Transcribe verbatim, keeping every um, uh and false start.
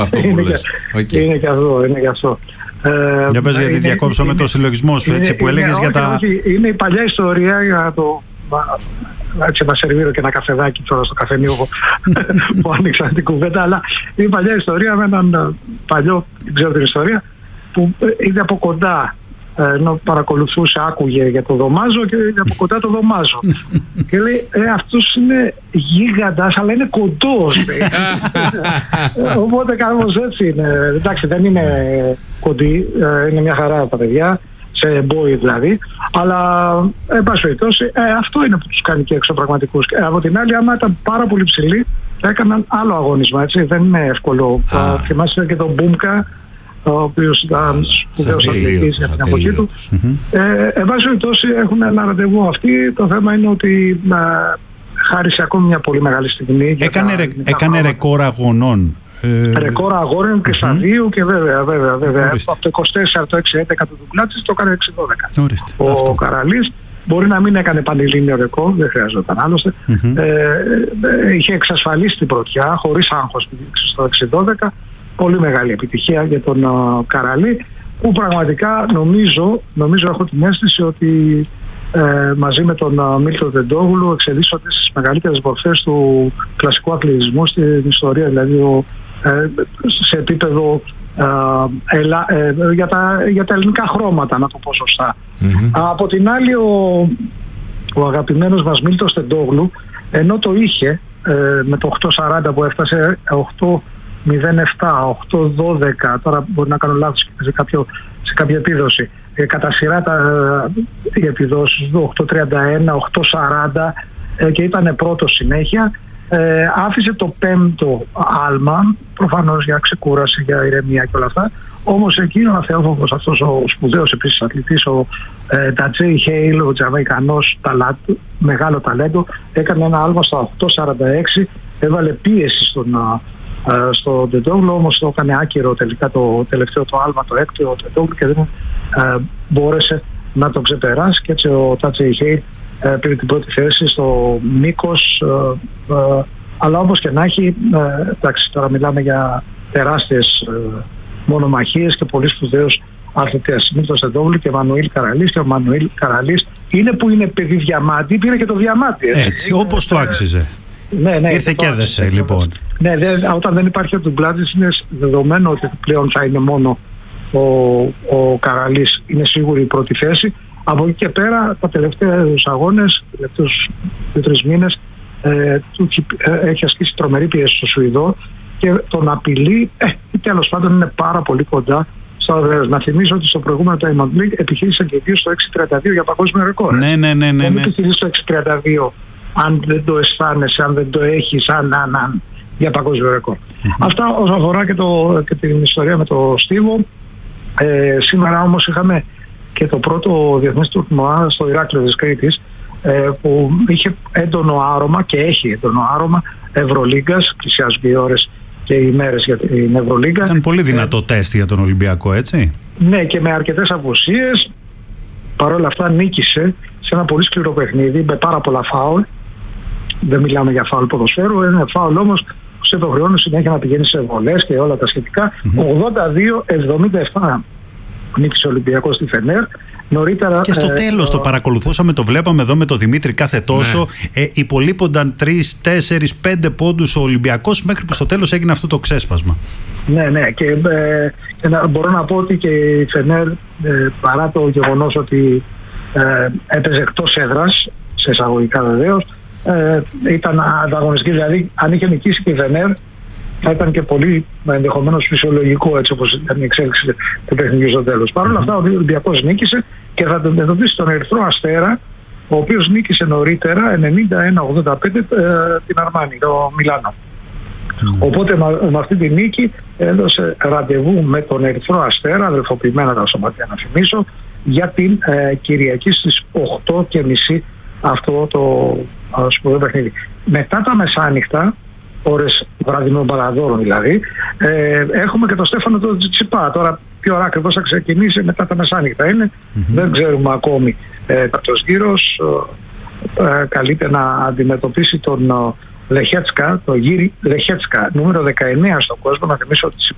Αυτό που λες. Okay. Είναι και αυτό, είναι και αυτό. Ε, για πες, γιατί διακόψω με το συλλογισμό σου, έτσι, είναι, που έλεγες είναι, για όχι, τα... Όχι, είναι η παλιά ιστορία για το... Έτσι να σερβίρω και ένα καφεδάκι τώρα στο καφενείο που άνοιξαν την κουβέντα, αλλά είναι η παλιά ιστορία με έναν παλιό, δεν ξέρω την ιστορία, που είδε από κοντά, ενώ παρακολουθούσε, άκουγε για το Δωμάζο και είδε από κοντά το Δωμάζο. Και λέει, ε, αυτός είναι γίγαντας, αλλά είναι κοντός. Οπότε κάπως έτσι είναι. Εντάξει, δεν είναι κοντή, είναι μια χαρά τα παιδιά, σε μπόι δηλαδή, αλλά εν πάση περιπτώσει ε, αυτό είναι που τους κάνει και εξωπραγματικούς. Ε, από την άλλη, άμα ήταν πάρα πολύ ψηλοί, θα έκαναν άλλο αγώνισμα, έτσι, δεν είναι εύκολο. Ah. Θυμάστε και τον Μπούμκα, ο οποίος ήταν σπουδαίος αθλητής για την εποχή του. Mm-hmm. Ε, εν πάση περιπτώσει έχουν ένα ραντεβού αυτοί. Το θέμα είναι ότι ε, χάρη σε ακόμη μια πολύ μεγάλη στιγμή. Έκανε, ρε, έκανε ρεκόρ αγωνών. Ε... Ρεκόρ αγώνων και στα δύο και βέβαια, βέβαια, βέβαια. Από το είκοσι τέσσερα το έξι έντεκα του Ντουγκλάτσης το έκανε έξι δώδεκα. Ο αυτό. Καραλής μπορεί να μην έκανε πανελλήνιο ρεκόρ, δεν χρειαζόταν άλλωστε. Mm-hmm. Ε, είχε εξασφαλίσει την πρωτιά χωρίς άγχος στο έξι δώδεκα. Πολύ μεγάλη επιτυχία για τον uh, Καραλή, που πραγματικά νομίζω, νομίζω έχω την αίσθηση ότι ε, μαζί με τον uh, Μίλτο Τεντόγλου εξελίσσονται στις μεγαλύτερες μορφές του κλασικού αθλητισμού στην ιστορία, δηλαδή ο, ε, σε επίπεδο ε, ελα, ε, για, τα, για τα ελληνικά χρώματα, να το πω σωστά. Mm-hmm. Από την άλλη, ο, ο αγαπημένος μας Μίλτος Τεντόγλου, ενώ το είχε ε, με το οκτώ σαράντα που έφτασε οκτώ μηδέν επτά, οκτώ δώδεκα, τώρα μπορεί να κάνω λάθος σε, κάποιο, σε κάποια επίδοση. Ε, κατά σειρά τα, οι επιδόσεις του οκτώ τριάντα ένα, οκτώ σαράντα ε, και ήταν πρώτος συνέχεια. Ε, άφησε το πέμπτο άλμα, προφανώς για ξεκούραση, για ηρεμία και όλα αυτά. Όμως εκεί ο αθεόφοβος αυτός ο σπουδαίος επίσης αθλητής, ο ε, Ντατζέι Χέιλ, ο Τζαμαϊκανός ταλάτου, μεγάλο ταλέντο, έκανε ένα άλμα στα οκτώ σαράντα έξι, έβαλε πίεση στον Uh, στο Τεντόγλου, όμως το έκανε άκυρο τελικά το τελευταίο το άλμα, το έκτο, ο Τεντόγλου, και δεν uh, μπόρεσε να το ξεπεράσει, και έτσι ο Τάτζεϊ Χέι uh, πήρε την πρώτη θέση στο μήκος, uh, uh, αλλά όπως και να έχει, uh, εντάξει, τώρα μιλάμε για τεράστιες uh, μονομαχίες και πολύ σπουδαίους αθλητές. Μίλτος Τεντόγλου και Μανουήλ Καραλής, και ο Μανουήλ Καραλής είναι που είναι παιδί διαμάντη, πήρε και το διαμάντη. Έτσι, έτσι όπως το άξιζε. Ναι, ναι, ήρθε και έδεσε λοιπόν. Ναι, δε, όταν δεν υπάρχει ο Ντουγκλάτσης είναι δεδομένο ότι πλέον θα είναι μόνο ο, ο Καραλής, είναι σίγουρη η πρώτη θέση. Από εκεί και πέρα, τα τελευταίους αγώνες, τα τελευταίους δύο-τρεις μήνες, ε, ε, έχει ασκήσει τρομερή πίεση στο Σουηδό και τον απειλεί, ε, τέλος πάντων είναι πάρα πολύ κοντά. Να θυμίσω ότι στο προηγούμενο Diamond League επιχείρησαν και δύο στο έξι τριάντα δύο για παγκόσμιο ρεκόρ. Ναι, ναι, ναι, ναι. Δεν επιχειρήσει στο έξι τριάντα δύο αν δεν το αισθάνεσαι, αν δεν το έχεις, αν, αν, αν για παγκόσμιο ρεκόρ. Mm-hmm. Αυτά όσον αφορά και, το, και την ιστορία με το Στίβο. Ε, σήμερα όμως είχαμε και το πρώτο διεθνές τουρνουά στο Ηράκλειο της Κρήτης, ε, που είχε έντονο άρωμα και έχει έντονο άρωμα Ευρωλίγκας, πλησιάζουν οι ώρες και οι μέρες για την Ευρωλίγκα. Ήταν πολύ δυνατό ε, τεστ για τον Ολυμπιακό, έτσι. Ναι, και με αρκετές απουσίες. Παρ' όλα αυτά νίκησε σε ένα πολύ σκληρό παιχνίδι με πάρα πολλά φάουλ. Δεν μιλάμε για φάουλ ποδοσφαίρου, είναι φάουλ όμως που σε υποχρεώνει συνέχεια να πηγαίνει σε βολές και όλα τα σχετικά. Mm-hmm. ογδόντα δύο εβδομήντα επτά νίκησε ο Ολυμπιακός στη Φενέρ. Νωρίτερα, και στο ε, τέλος ε, το παρακολουθούσαμε, το βλέπαμε εδώ με το Δημήτρη κάθε τόσο. Ναι. Ε, υπολείπονταν τρεις, τέσσερις, πέντε πόντους ο Ολυμπιακός, μέχρι που στο τέλος έγινε αυτό το ξέσπασμα. Ναι, ναι. Και, ε, και να, μπορώ να πω ότι και η Φενέρ, ε, παρά το γεγονός ότι ε, έπαιζε εκτός έδρας, σε εισαγωγικά βεβαίως, ε, ήταν ανταγωνιστική. Δηλαδή, αν είχε νικήσει και η Φενέρ, θα ήταν και πολύ ενδεχομένως φυσιολογικό, έτσι όπως ήταν η εξέλιξη του παιχνιδιού στο τέλος. Παρ' όλα αυτά, ο Ολυμπιακός νίκησε και θα τον αντιμετωπίσει τον Ερυθρό Αστέρα, ο οποίος νίκησε νωρίτερα ενενήντα ένα ογδόντα πέντε ε, την Αρμάνι, το Μιλάνο. Mm. Οπότε με αυτή τη νίκη έδωσε ραντεβού με τον Ερυθρό Αστέρα, αδελφοποιημένα τα σωματεία να θυμίσω, για την ε, Κυριακή στις οκτώ και μισή αυτό το ε, σπουδαίο παιχνίδι. Μετά τα μεσάνυχτα, ώρες βραδινών παραδόρων δηλαδή, ε, έχουμε και τον Στέφανο τον Τσιτσιπά. Τώρα ποιο ώρα ακριβώς θα ξεκινήσει μετά τα μεσάνυχτα είναι, mm-hmm. δεν ξέρουμε ακόμη. Ε, Αυτός γύρος ε, ε, καλείται να αντιμετωπίσει τον ε, Λεχέτσκα, το Γύρι Λεχέτσκα, νούμερο δεκαεννέα στον κόσμο. Να θυμίσω ότι